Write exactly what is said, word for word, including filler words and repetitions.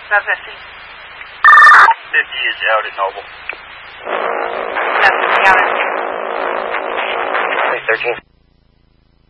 South fifty. fifty is out at Noble. South fifty out at thirteen.